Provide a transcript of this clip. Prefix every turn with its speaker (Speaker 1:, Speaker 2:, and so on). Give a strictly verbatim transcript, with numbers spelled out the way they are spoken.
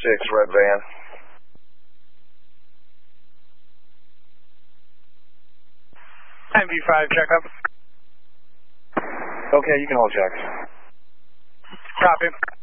Speaker 1: six, red van.
Speaker 2: M V five, check up.
Speaker 1: Okay, you can hold checks.
Speaker 2: Copy.